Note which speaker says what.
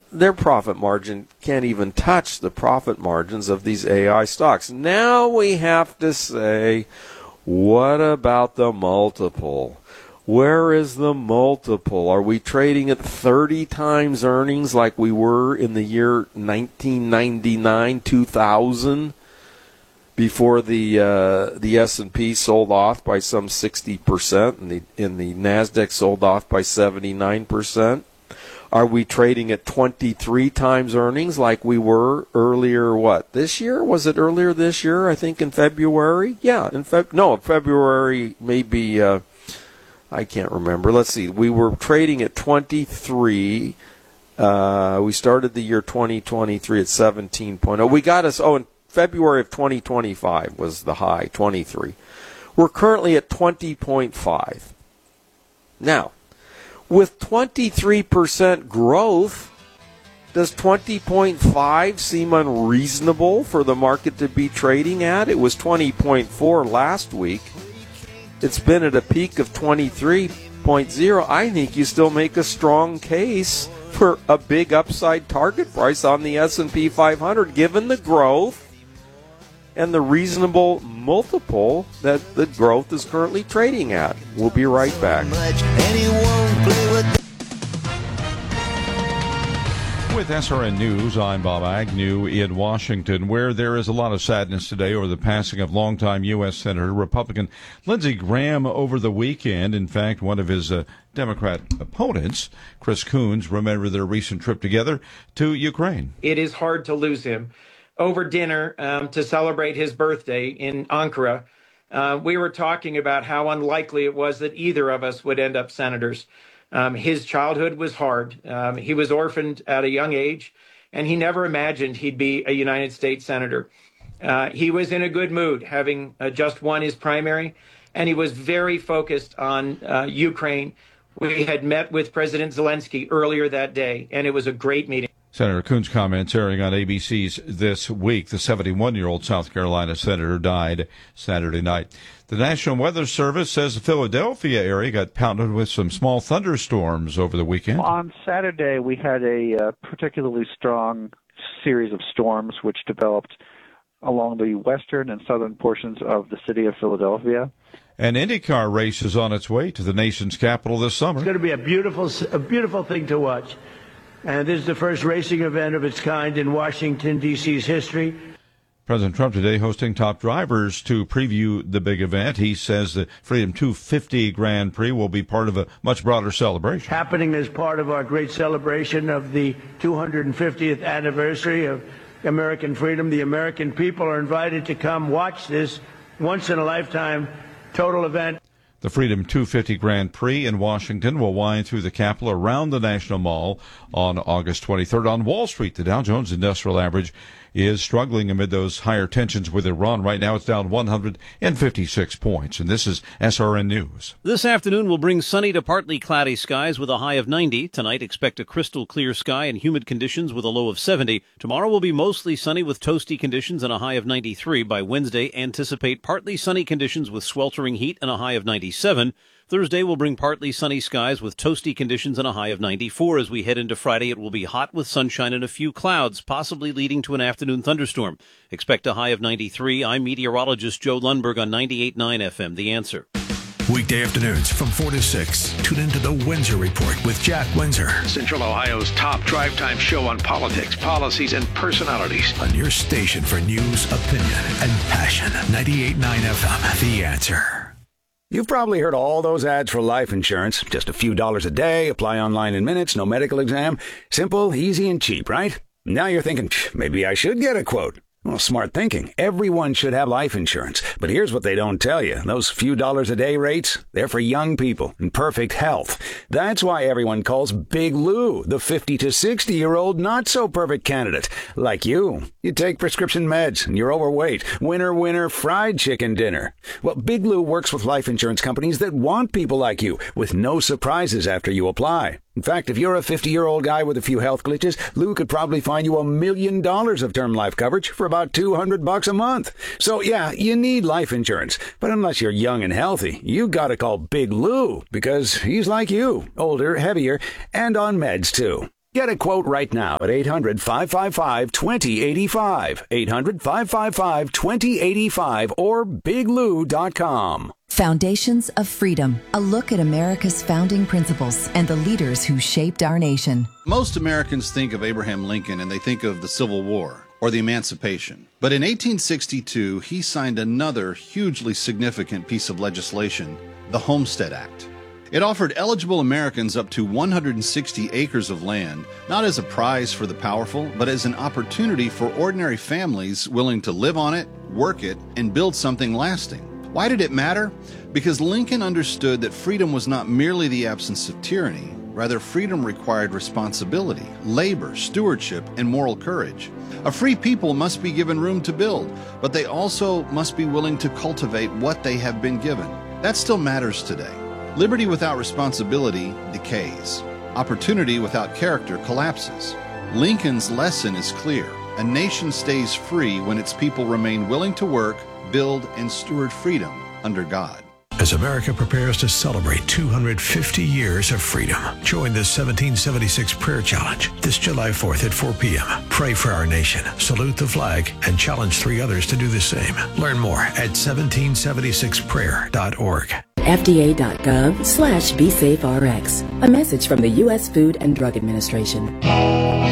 Speaker 1: their profit margin can't even touch the profit margins of these AI stocks. Now we have to say, what about the multiple? Where is the multiple? Are we trading at 30 times earnings like we were in the year 1999, 2000, before the S&P sold off by some 60% and the NASDAQ sold off by 79%? Are we trading at 23 times earnings like we were earlier, this year? Was it earlier this year, I think in February? Yeah, February maybe, I can't remember. Let's see. We were trading at 23. We started the year 2023 at 17.0. We got us, in February of 2025 was the high, 23. We're currently at 20.5. Now, with 23% growth, does 20.5 seem unreasonable for the market to be trading at? It was 20.4 last week. It's been at a peak of 23.0. I think you still make a strong case for a big upside target price on the S&P 500, given the growth and the reasonable multiple that the growth is currently trading at. We'll be right back.
Speaker 2: With SRN News, I'm Bob Agnew in Washington, where there is a lot of sadness today over the passing of longtime U.S. Senator Republican Lindsey Graham over the weekend. In fact, one of his Democrat opponents, Chris Coons, remembered their recent trip together to Ukraine.
Speaker 3: It is hard to lose him. Over dinner to celebrate his birthday in Ankara, we were talking about how unlikely it was that either of us would end up senators. His childhood was hard. He was orphaned at a young age, and he never imagined he'd be a United States senator. He was in a good mood, having just won his primary, and he was very focused on Ukraine. We had met with President Zelensky earlier that day, and it was a great meeting.
Speaker 2: Senator Coons' comments airing on ABC's This Week. The 71-year-old South Carolina senator died Saturday night. The National Weather Service says the Philadelphia area got pounded with some small thunderstorms over the weekend.
Speaker 4: On Saturday, we had a particularly strong series of storms which developed along the western and southern portions of the city of Philadelphia.
Speaker 2: An IndyCar race is on its way to the nation's capital this summer.
Speaker 5: It's going to be a beautiful thing to watch. And this is the first racing event of its kind in Washington, D.C.'s history.
Speaker 2: President Trump today hosting top drivers to preview the big event. He says the Freedom 250 Grand Prix will be part of a much broader celebration.
Speaker 5: Happening as part of our great celebration of the 250th anniversary of American freedom. The American people are invited to come watch this once-in-a-lifetime total event.
Speaker 2: The Freedom 250 Grand Prix in Washington will wind through the Capitol around the National Mall on August 23rd. On Wall Street, the Dow Jones Industrial Average is struggling amid those higher tensions with Iran. Right now, it's down 156 points. And this is SRN News.
Speaker 6: This afternoon will bring sunny to partly cloudy skies with a high of 90. Tonight, expect a crystal clear sky and humid conditions with a low of 70. Tomorrow will be mostly sunny with toasty conditions and a high of 93. By Wednesday, anticipate partly sunny conditions with sweltering heat and a high of 97. Thursday will bring partly sunny skies with toasty conditions and a high of 94. As we head into Friday, it will be hot with sunshine and a few clouds, possibly leading to an afternoon thunderstorm. Expect a high of 93. I'm meteorologist Joe Lundberg on 98.9 FM. The Answer.
Speaker 7: Weekday afternoons from 4 to 6. Tune into the Windsor Report with Jack Windsor.
Speaker 8: Central Ohio's top drive time show on politics, policies, and personalities.
Speaker 7: On your station for news, opinion, and passion. 98.9 FM. The Answer.
Speaker 9: You've probably heard all those ads for life insurance. Just a few dollars a day, apply online in minutes, no medical exam. Simple, easy, and cheap, right? Now you're thinking, maybe I should get a quote. Well, smart thinking. Everyone should have life insurance. But here's what they don't tell you. Those few dollars a day rates, they're for young people in perfect health. That's why everyone calls Big Lou the 50 to 60-year-old not-so-perfect candidate. Like you. You take prescription meds and you're overweight. Winner, winner, fried chicken dinner. Well, Big Lou works with life insurance companies that want people like you with no surprises after you apply. In fact, if you're a 50-year-old guy with a few health glitches, Lou could probably find you $1 million of term life coverage for about $200 a month. So yeah, you need life insurance. But unless you're young and healthy, you gotta call Big Lou because he's like you, older, heavier, and on meds too. Get a quote right now at 800-555-2085, 800-555-2085, or biglou.com.
Speaker 10: Foundations of Freedom, a look at America's founding principles and the leaders who shaped our nation.
Speaker 11: Most Americans think of Abraham Lincoln and they think of the Civil War or the Emancipation. But in 1862, he signed another hugely significant piece of legislation, the Homestead Act. It offered eligible Americans up to 160 acres of land, not as a prize for the powerful, but as an opportunity for ordinary families willing to live on it, work it, and build something lasting. Why did it matter? Because Lincoln understood that freedom was not merely the absence of tyranny. Rather, freedom required responsibility, labor, stewardship, and moral courage. A free people must be given room to build, but they also must be willing to cultivate what they have been given. That still matters today. Liberty without responsibility decays. Opportunity without character collapses. Lincoln's lesson is clear. A nation stays free when its people remain willing to work, build, and steward freedom under God.
Speaker 7: As America prepares to celebrate 250 years of freedom, join the 1776 Prayer Challenge this July 4th at 4 p.m. Pray for our nation, salute the flag, and challenge 3 others to do the same. Learn more at 1776prayer.org.
Speaker 12: FDA.gov/BeSafeRx. A message from the U.S. Food and Drug Administration.